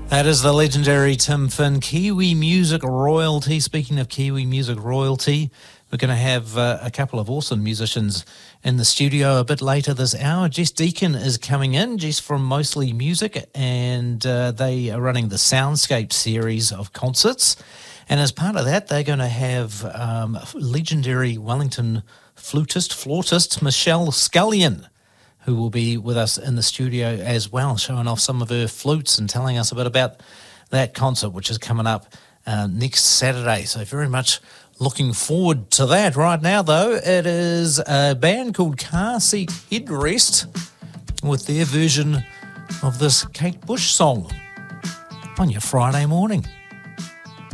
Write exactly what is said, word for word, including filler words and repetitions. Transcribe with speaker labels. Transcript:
Speaker 1: That is the legendary Tim Finn, Kiwi music royalty. Speaking of Kiwi music royalty, we're going to have uh, a couple of awesome musicians in the studio a bit later this hour. Jess Deacon is coming in, Jess from Mostly Music, and uh, they are running the Soundscape series of concerts. And as part of that, they're going to have um, legendary Wellington flutist, flautist Michelle Scullion, who will be with us in the studio as well, showing off some of her flutes and telling us a bit about that concert, which is coming up uh, next Saturday. So very much looking forward to that. Right now, though, it is a band called Car Seat Headrest with their version of this Kate Bush song on your Friday morning.